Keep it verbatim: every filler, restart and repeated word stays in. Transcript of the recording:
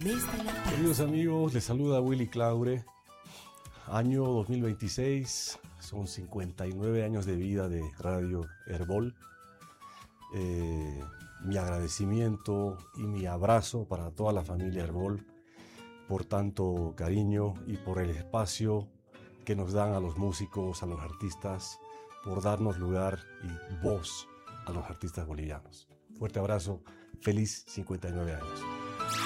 Mes de la Paz. Queridos amigos, les saluda Willy Claure. Año dos mil veintiséis, son cincuenta y nueve años de vida de Radio Herbol. Eh, mi agradecimiento y mi abrazo para toda la familia Herbol por tanto cariño y por el espacio que nos dan a los músicos, a los artistas, por darnos lugar y voz a los artistas bolivianos. Fuerte abrazo, feliz cincuenta y nueve años.